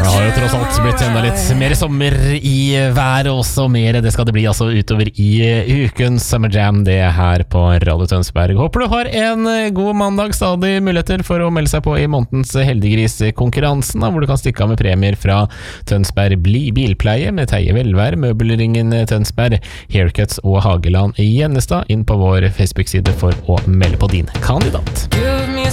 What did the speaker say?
Det har jo tross alt blitt enda litt mer sommer i været også, mer det skal det bli altså utover i ukens Summer Jam, det her på Radio Tønsberg. Håper du har en god mandag, stadig muligheter for å melde seg på i månedens heldiggris-konkurransen, hvor du kan stikke av med premier fra Tønsberg Bilpleie med Teie Velvær, Møbelringen Tønsberg, Haircuts og Hageland i Gjennestad, inn på vår Facebook-side for å melde på din kandidat.